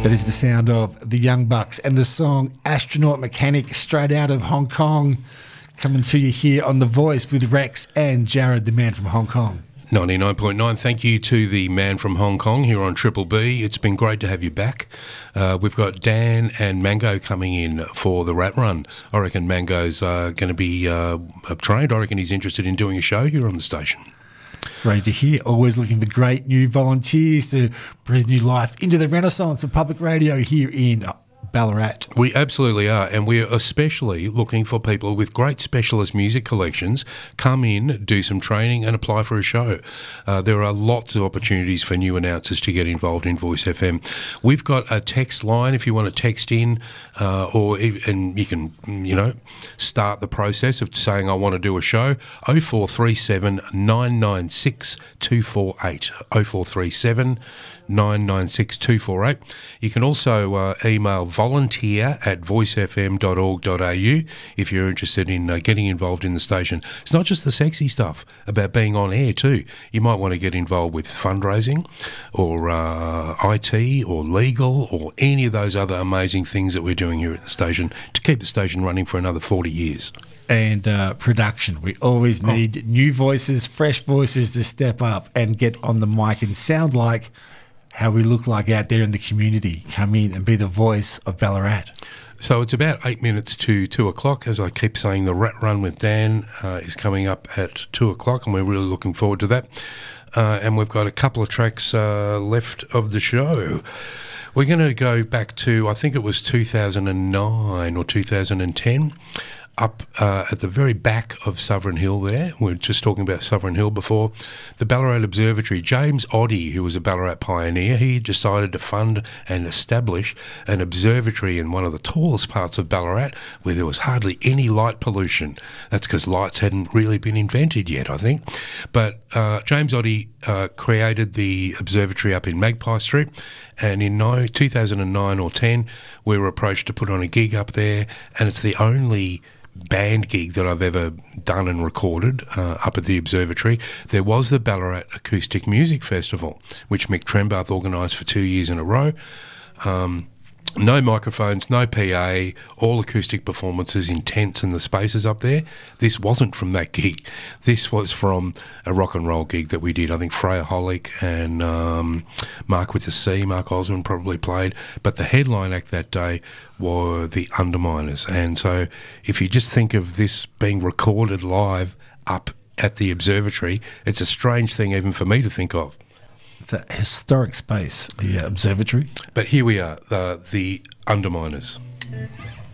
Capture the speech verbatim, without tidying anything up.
That is the sound of the Young Bucks and the song Astronaut Mechanic, straight out of Hong Kong, coming to you here on The Voice with Rex and Jared, the man from Hong Kong. ninety-nine point nine. Thank you to the man from Hong Kong here on Triple B. It's been great to have you back. Uh, we've got Dan and Mango coming in for the Rat Run. I reckon Mango's uh, going to be uh, trained. I reckon he's interested in doing a show here on the station. Great to hear. Always looking for great new volunteers to breathe new life into the renaissance of public radio here in Ballarat. We absolutely are, and we're especially looking for people with great specialist music collections. Come in, do some training and apply for a show. Uh, there are lots of opportunities for new announcers to get involved in Voice F M. We've got a text line if you want to text in, uh, or and you can, you know, start the process of saying I want to do a show. oh four three seven, nine nine six, two four eight. oh four three seven, nine nine six, two four eight. You can also uh, email volunteer at voice f m dot org dot a u if you're interested in uh, getting involved in the station. It's not just the sexy stuff about being on air too. You might want to get involved with fundraising or uh, I T or legal or any of those other amazing things that we're doing here at the station to keep the station running for another forty years. And uh, production. We always need oh. new voices, fresh voices to step up and get on the mic and sound like how we look like out there in the community. Come in and be the voice of Ballarat. So it's about eight minutes to two o'clock. As I keep saying, the Rat Run with Dan uh, is coming up at two o'clock, and we're really looking forward to that. Uh, and we've got a couple of tracks uh, left of the show. We're going to go back to, I think it was two thousand nine or two thousand ten. Up uh, at the very back of Sovereign Hill there, we were just talking about Sovereign Hill before, the Ballarat Observatory. James Oddie, who was a Ballarat pioneer, he decided to fund and establish an observatory in one of the tallest parts of Ballarat where there was hardly any light pollution. That's because lights hadn't really been invented yet, I think. But uh, James Oddie uh, created the observatory up in Magpie Street, and in no, two thousand nine or ten, we were approached to put on a gig up there, and it's the only band gig that I've ever done and recorded uh, up at the observatory. There was the Ballarat Acoustic Music Festival, which Mick Trembath organised for two years in a row. Um, no microphones, no P A, all acoustic performances in tents in the spaces up there. This wasn't from that gig. This was from a rock and roll gig that we did. I think Freya Holick and um, Mark with the C, Mark Osmond probably played. But the headline act that day were the Underminers. And so if you just think of this being recorded live up at the observatory, it's a strange thing even for me to think of. It's a historic space, the uh, observatory. But here we are, uh, the Underminers.